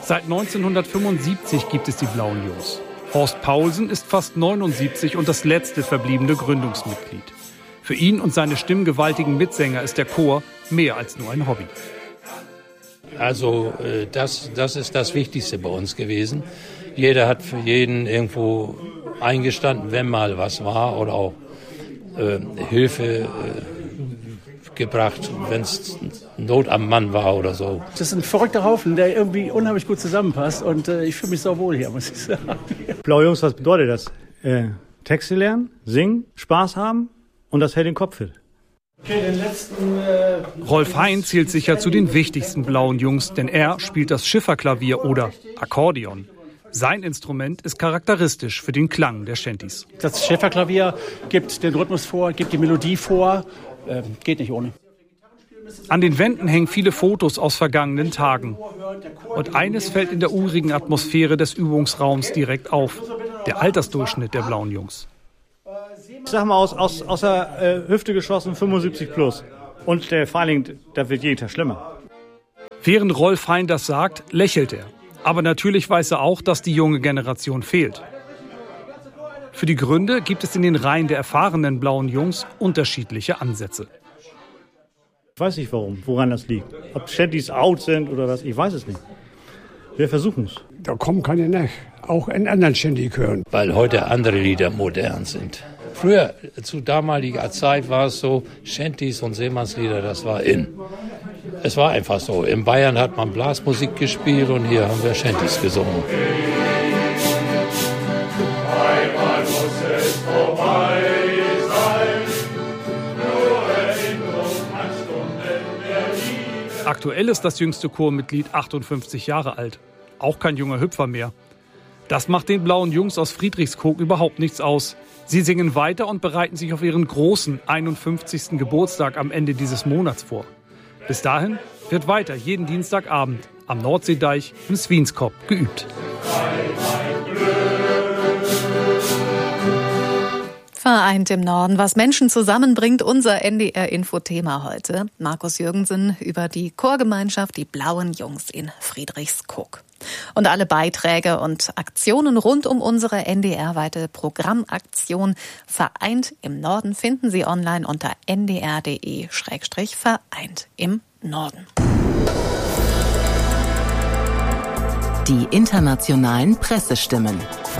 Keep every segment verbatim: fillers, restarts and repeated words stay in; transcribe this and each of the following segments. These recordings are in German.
Seit neunzehnhundertfünfundsiebzig gibt es die Blauen Jungs. Horst Paulsen ist fast neunundsiebzig und das letzte verbliebene Gründungsmitglied. Für ihn und seine stimmgewaltigen Mitsänger ist der Chor mehr als nur ein Hobby. Also das, das ist das Wichtigste bei uns gewesen. Jeder hat für jeden irgendwo eingestanden, wenn mal was war, oder auch äh, Hilfe äh, gebracht, wenn es Not am Mann war oder so. Das ist ein verrückter Haufen, der irgendwie unheimlich gut zusammenpasst und äh, ich fühle mich so wohl hier, muss ich sagen. Blaue Jungs, was bedeutet das? Äh, Texte lernen, singen, Spaß haben und das hält den Kopf fit. Okay, den letzten, äh, Rolf Hein zählt sicher zu den wichtigsten Blauen Jungs, denn er spielt das Schifferklavier oder Akkordeon. Sein Instrument ist charakteristisch für den Klang der Shanties. Das Schifferklavier gibt den Rhythmus vor, gibt die Melodie vor, äh, geht nicht ohne. An den Wänden hängen viele Fotos aus vergangenen Tagen. Und eines fällt in der urigen Atmosphäre des Übungsraums direkt auf: der Altersdurchschnitt der Blauen Jungs. Ich sag mal, aus, aus, aus der äh, Hüfte geschossen fünfundsiebzig plus. Und äh, vor allen Dingen, da wird jeden Tag schlimmer. Während Rolf Hein das sagt, lächelt er. Aber natürlich weiß er auch, dass die junge Generation fehlt. Für die Gründe gibt es in den Reihen der erfahrenen Blauen Jungs unterschiedliche Ansätze. Ich weiß nicht warum, woran das liegt. Ob Shanties out sind oder was, ich weiß es nicht. Wir versuchen es. Da kommen keine nach, auch in anderen Shanty-Chören. Weil heute andere Lieder modern sind. Früher, zu damaliger Zeit, war es so, Shanties und Seemannslieder, das war in. Es war einfach so. In Bayern hat man Blasmusik gespielt und hier haben wir Shanties gesungen. Einmal muss es vorbei sein, nur Erinnerung an Stunden der Liebe. Aktuell ist das jüngste Chormitglied achtundfünfzig Jahre alt. Auch kein junger Hüpfer mehr. Das macht den Blauen Jungs aus Friedrichskoog überhaupt nichts aus. Sie singen weiter und bereiten sich auf ihren großen einundfünfzigsten Geburtstag am Ende dieses Monats vor. Bis dahin wird weiter jeden Dienstagabend am Nordseedeich im Swienskop geübt. Vereint im Norden, was Menschen zusammenbringt, unser N D R-Info-Thema heute. Markus Jürgensen über die Chorgemeinschaft Die Blauen Jungs in Friedrichskoog. Und alle Beiträge und Aktionen rund um unsere N D R-weite Programmaktion Vereint im Norden finden Sie online unter n d r punkt d e slash vereint im Norden. Die internationalen Pressestimmen.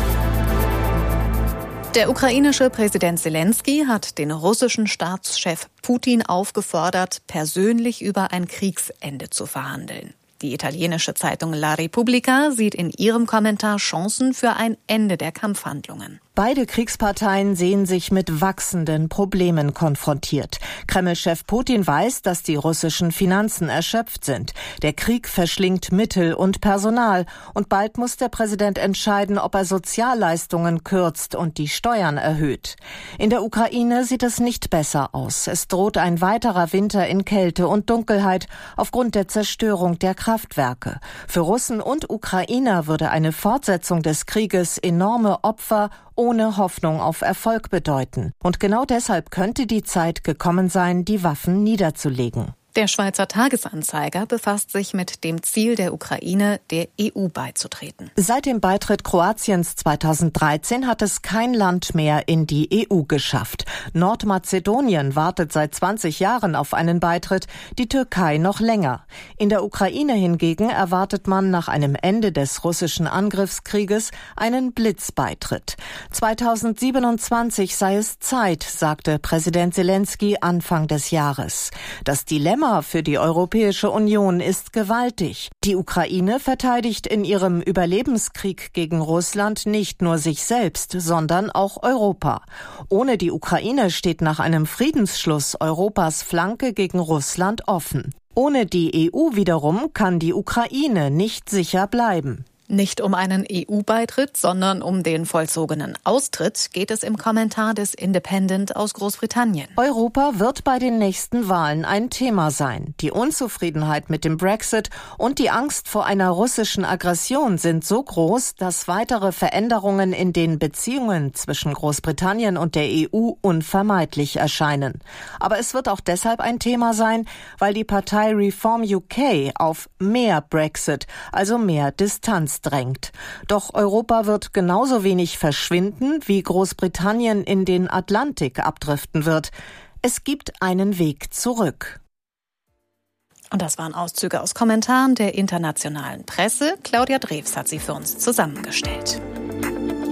Der ukrainische Präsident Zelensky hat den russischen Staatschef Putin aufgefordert, persönlich über ein Kriegsende zu verhandeln. Die italienische Zeitung La Repubblica sieht in ihrem Kommentar Chancen für ein Ende der Kampfhandlungen. Beide Kriegsparteien sehen sich mit wachsenden Problemen konfrontiert. Kreml-Chef Putin weiß, dass die russischen Finanzen erschöpft sind. Der Krieg verschlingt Mittel und Personal. Und bald muss der Präsident entscheiden, ob er Sozialleistungen kürzt und die Steuern erhöht. In der Ukraine sieht es nicht besser aus. Es droht ein weiterer Winter in Kälte und Dunkelheit aufgrund der Zerstörung der Kraftwerke. Für Russen und Ukrainer würde eine Fortsetzung des Krieges enorme Opfer ohne Hoffnung auf Erfolg bedeuten. Und genau deshalb könnte die Zeit gekommen sein, die Waffen niederzulegen. Der Schweizer Tagesanzeiger befasst sich mit dem Ziel der Ukraine, der E U beizutreten. Seit dem Beitritt Kroatiens zweitausenddreizehn hat es kein Land mehr in die E U geschafft. Nordmazedonien wartet seit zwanzig Jahren auf einen Beitritt, die Türkei noch länger. In der Ukraine hingegen erwartet man nach einem Ende des russischen Angriffskrieges einen Blitzbeitritt. zweitausendsiebenundzwanzig sei es Zeit, sagte Präsident Zelensky Anfang des Jahres. Das Dilemma für die Europäische Union ist gewaltig. Die Ukraine verteidigt in ihrem Überlebenskrieg gegen Russland nicht nur sich selbst, sondern auch Europa. Ohne die Ukraine steht nach einem Friedensschluss Europas Flanke gegen Russland offen. Ohne die E U wiederum kann die Ukraine nicht sicher bleiben. Nicht um einen E U-Beitritt, sondern um den vollzogenen Austritt geht es im Kommentar des Independent aus Großbritannien. Europa wird bei den nächsten Wahlen ein Thema sein. Die Unzufriedenheit mit dem Brexit und die Angst vor einer russischen Aggression sind so groß, dass weitere Veränderungen in den Beziehungen zwischen Großbritannien und der E U unvermeidlich erscheinen. Aber es wird auch deshalb ein Thema sein, weil die Partei Reform U K auf mehr Brexit, also mehr Distanz drängt. Doch Europa wird genauso wenig verschwinden, wie Großbritannien in den Atlantik abdriften wird. Es gibt einen Weg zurück. Und das waren Auszüge aus Kommentaren der internationalen Presse. Claudia Drews hat sie für uns zusammengestellt.